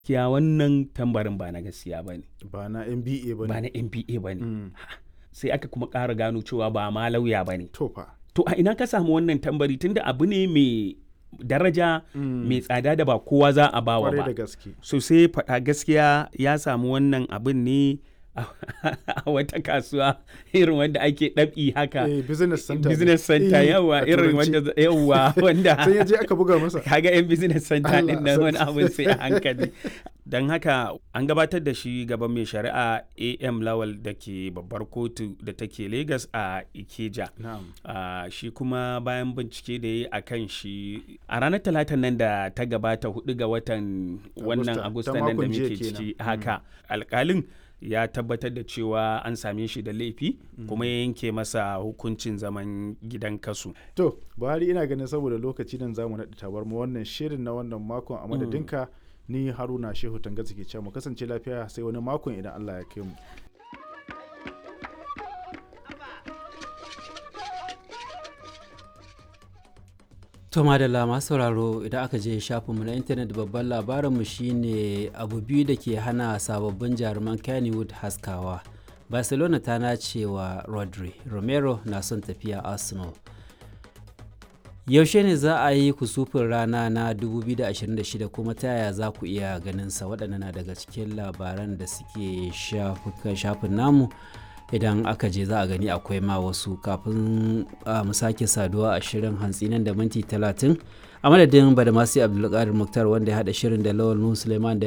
gaskiya wannan tambarin ba na gaskiya ba ne. Ba na NBA ba ne. Ba na NBA ba ne. Sai aka kuma ƙara gano cewa ba ma lauya ba ne. To a ina ka samu wannan tambari tunda abu ne mai daraja mai tsada da ba kowa za a bawa ba. So sai faɗa gaskiya ya samu wannan abin ne a wata kasuwa irin wanda ake ɗabi haka. Business center yawa irin wanda sai ya je aka buga masa. Kaga yan business center din nan wani abin sai a hankali. Don haka an gabatar da shi gaban mai shari'a AM Lawal da ke babbar kotu da take Lagos a Ikeja. Shi kuma bayan bincike da ya yi a kan shi a ranar talatan nan da ta gabata 4 ga watan wannan Agusta nan da muke ciki haka alkalin ya tabbatar da cewa an same shi da laifi kuma ya yanke masa hukuncin zaman gidan kasu. To Buhari ina ganin saboda lokaci nan zamu naɗi tabar mu wannan shirin na wannan makon a madadinka ni Haruna Shehu Tangaza ke cewa mu kasance lafiya sai wani makon idan Allah ya kai mu. To madalla masu sauraro idan aka je shafinmu na intanet babban labarinmu shine abu biyu da ke hana sababbin jaruman Kennywood haskawa. Barcelona ta nace wa Rodri, Romero na son tafiya Arsenal. Yaushe ne za a yi kusufin rana na 2026 kuma ta yaya za ku iya ganinsa? Waɗannan na daga cikin labaran da suke shafin namu. Idan aka je za a gani akwai ma wasu kafin mu sake saduwa a shirin hantsi nan da minti 30 a madadin Badamasi Abdulkadir Muktar wanda ya haɗa shirin da Lawal Nuhu Suleiman da